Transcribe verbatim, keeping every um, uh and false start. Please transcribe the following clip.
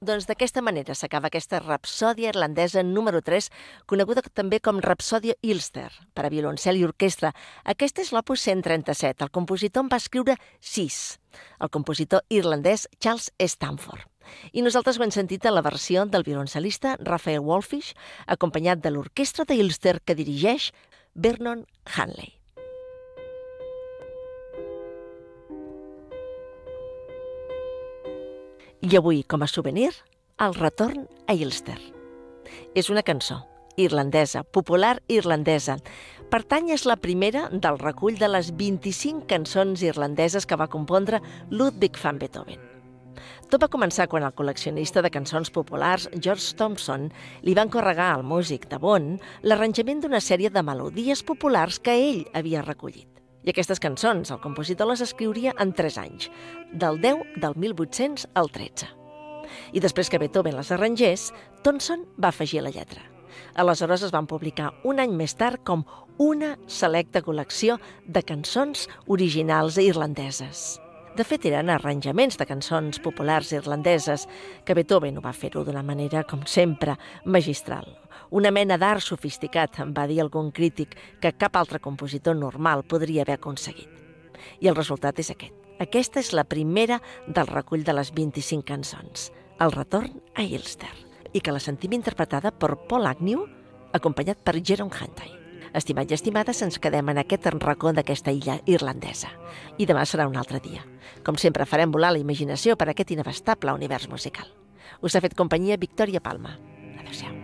Doncs d'aquesta manera s'acaba aquesta rapsòdia irlandesa número tres, coneguda també com Rapsòdia Ulster, per a violoncel i orquestra. Aquesta és l'opus cent trenta-set. El compositor en va escriure sis, el compositor irlandès Charles Stamford. I nosaltres ho hem sentit a la versió del violoncel·lista Raphael Wallfish, acompanyat de l'orquestra de Ulster que dirigeix Vernon Hanley. I avui, com a souvenir, el retorn a Ulster. És una cançó irlandesa, popular irlandesa. Pertany és la primera del recull de les vint-i-cinc cançons irlandeses que va compondre Ludwig van Beethoven. Tot va començar quan el col·leccionista de cançons populars George Thomson li va encarregar al músic de Bonn l'arranjament d'una sèrie de melodies populars que ell havia recollit. I aquestes cançons el compositor les escriuria en tres anys, del deu del mil vuit-cents al tretze. I després que Beethoven les arrangés, Thomson va afegir la lletra. Aleshores es van publicar un any més tard com una selecta col·lecció de cançons originals irlandeses. De fet, eren arranjaments de cançons populars irlandeses, que Beethoven ho va fer-ho d'una manera, com sempre, magistral. Una mena d'art sofisticat, em va dir algun crític, que cap altre compositor normal podria haver aconseguit. I el resultat és aquest. Aquesta és la primera del recull de les vint-i-cinc cançons, El retorn a Ulster, i que la sentim interpretada per Paul Agnew, acompanyat per Jerome Hantai. Estimats i estimades, ens quedem en aquest racó d'aquesta illa irlandesa. I demà serà un altre dia. Com sempre, farem volar la imaginació per aquest inabastable univers musical. Us ha fet companyia Victòria Palma. Adéu-siau.